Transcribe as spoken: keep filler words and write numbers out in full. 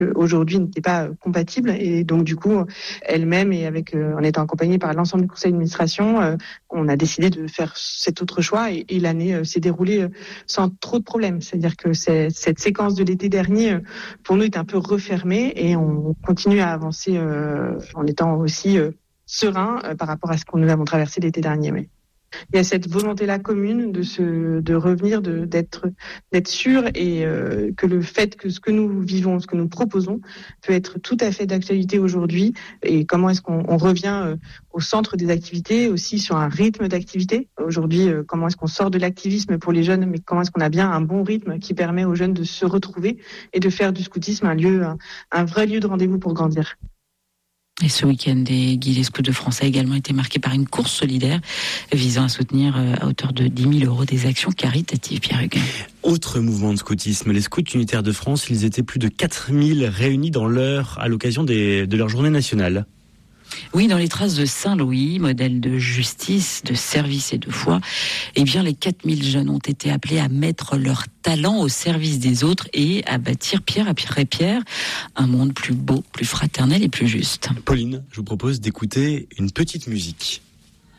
aujourd'hui n'était pas compatible et donc du coup elle-même et avec euh, en étant accompagnée par l'ensemble du conseil d'administration, euh, on a décidé de faire cet autre choix et, et l'année euh, s'est déroulée euh, sans trop de problèmes. C'est-à-dire que c'est, cette séquence de l'été dernier euh, pour nous est un peu refermée et on continue à avancer euh, en étant aussi euh, serein euh, par rapport à ce que nous avons traversé l'été dernier. Oui. Il y a cette volonté-là commune de se, de revenir, de, d'être, d'être sûr et euh, que le fait que ce que nous vivons, ce que nous proposons, peut être tout à fait d'actualité aujourd'hui. Et comment est-ce qu'on on revient euh, au centre des activités, aussi sur un rythme d'activité. Aujourd'hui, euh, comment est-ce qu'on sort de l'activisme pour les jeunes, mais comment est-ce qu'on a bien un bon rythme qui permet aux jeunes de se retrouver et de faire du scoutisme un lieu, un, un vrai lieu de rendez-vous pour grandir. Et ce week-end, des guides et scouts de France a également été marqué par une course solidaire visant à soutenir à hauteur de dix mille euros des actions caritatives. Pierre Huguin. Autre mouvement de scoutisme, les scouts unitaires de France, ils étaient plus de quatre mille réunis dans l'heure à l'occasion des, de leur journée nationale. Oui, dans les traces de Saint-Louis, modèle de justice, de service et de foi, eh bien, les quatre mille jeunes ont été appelés à mettre leur talent au service des autres et à bâtir pierre après pierre un monde plus beau, plus fraternel et plus juste. Pauline, je vous propose d'écouter une petite musique.